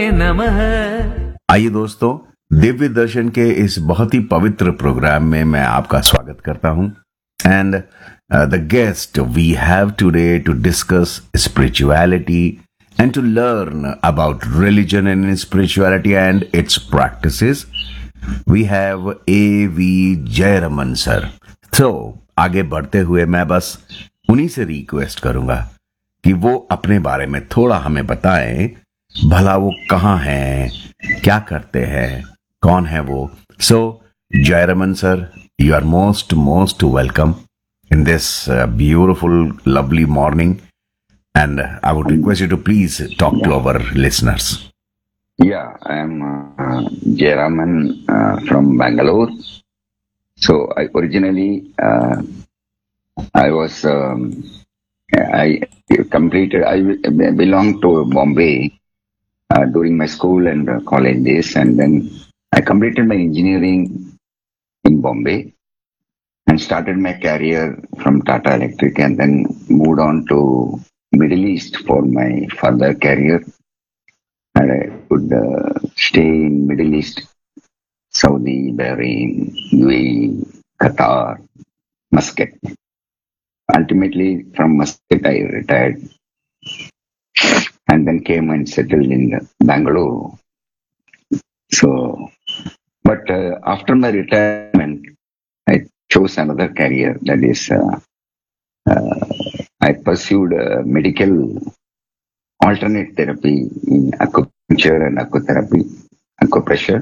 नमः। आइए दोस्तों, दिव्य दर्शन के इस बहुत ही पवित्र प्रोग्राम में मैं आपका स्वागत करता हूं। And the guest we have today to discuss spirituality and to learn about religion and spirituality and it's practices. We have A.V. Jayaraman sir. तो आगे बढ़ते हुए मैं बस उन्हीं से रिक्वेस्ट करूंगा कि वो अपने बारे में थोड़ा हमें बताएं। भला वो कहाँ हैं, क्या करते हैं, कौन है वो। सो Jayaraman sir, you are most welcome in this beautiful lovely morning, and I would request you to please talk to our listeners. Yeah, I'm Jayaraman from Bangalore. So I originally I was I completed. I belonged to Bombay during my school and college days, and then I completed my engineering in Bombay and started my career from Tata Electric, and then moved on to Middle East for my further career. And I could stay in Middle East, Saudi, Bahrain, UAE, Qatar, Muscat. Ultimately, from Muscat, I retired and then came and settled in Bangalore. So, but after my retirement, I chose another career. That is, I pursued medical alternate therapy in acupuncture and acupressure.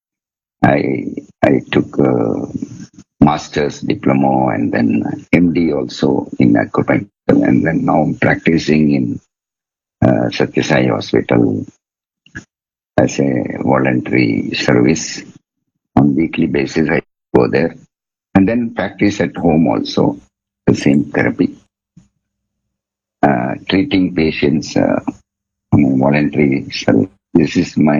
I took master's diploma and then MD also in acupuncture, and then now I'm practicing in Satya Sai Hospital as a voluntary service. On weekly basis, I go there and then practice at home also, the same therapy. Treating patients on a voluntary service. This is my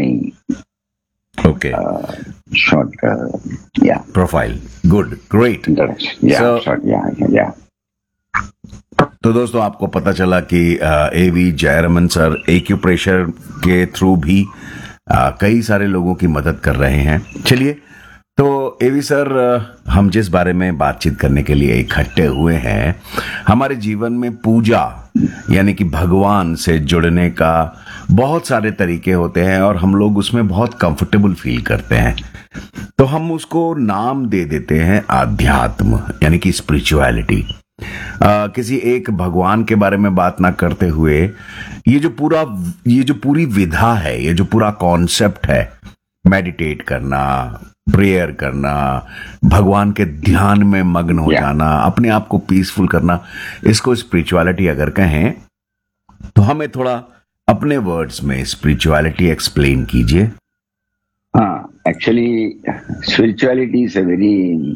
short, profile. Good, great. introduction. Yeah, So- short, yeah. तो दोस्तों, आपको पता चला कि A.V. Jayaraman sir acupressure के through भी कई सारे लोगों की मदद कर रहे हैं। चलिए, तो A.V. सर, हम जिस बारे में बातचीत करने के लिए इकट्ठे हुए हैं, हमारे जीवन में पूजा यानी कि भगवान से जुड़ने का बहुत सारे तरीके होते हैं और हम लोग उसमें बहुत कंफर्टेबल फील करते हैं। तो हम उसको नाम दे देते हैं आध्यात्म यानी कि स्पिरिचुअलिटी। किसी एक भगवान के बारे में बात ना करते हुए ये जो पूरी विधा है, ये जो पूरा कॉन्सेप्ट है, मेडिटेट करना, प्रेयर करना, भगवान के ध्यान में मग्न हो जाना, अपने आप को पीसफुल करना, इसको स्पिरिचुअलिटी अगर कहें तो हमें थोड़ा अपने वर्ड्स में स्पिरिचुअलिटी एक्सप्लेन कीजिए। Actually, spirituality is a very,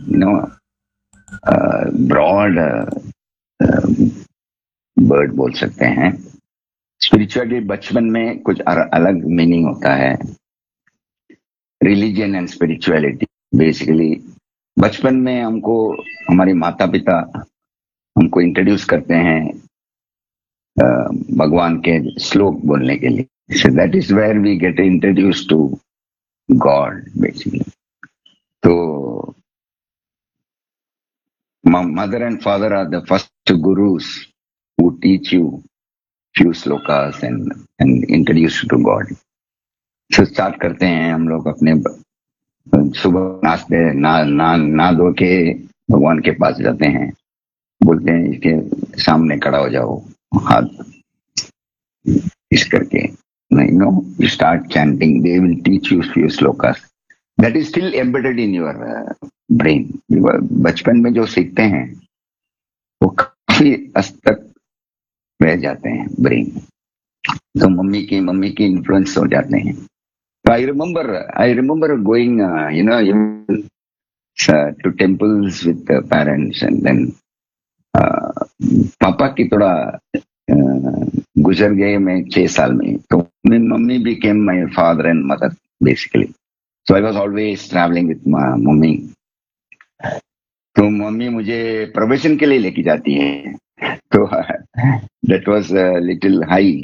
broad word बोल सकते हैं। स्पिरिचुअलिटी बचपन में कुछ अलग मीनिंग होता है। रिलीजन एंड स्पिरिचुअलिटी बेसिकली बचपन में हमको हमारे माता पिता हमको इंट्रोड्यूस करते हैं भगवान के श्लोक बोलने के लिए। So that is where we get introduce to God basically. तो mother and father are the first gurus who teach you few slokas and introduce you to God. So start करते हैं हम लोग अपने सुबह ना धो के भगवान के पास जाते हैं, बोलते हैं इसके सामने खड़ा हो जाओ, हाथ इस करके you start chanting. They will teach you few slokas. That is still embedded in your brain. बचपन में जो सीखते हैं वो काफी हद तक रह जाते हैं ब्रेन, तो मम्मी की इन्फ्लुएंस हो जाते हैं। तो I remember going to temples with the parents, and then पापा की थोड़ा गुजर गए मैं 6 साल में, तो mummy became my father and mother basically. So I was always traveling with my mummy. तो मम्मी मुझे प्रोफेशन के लिए लेके जाती है, तो that was a little high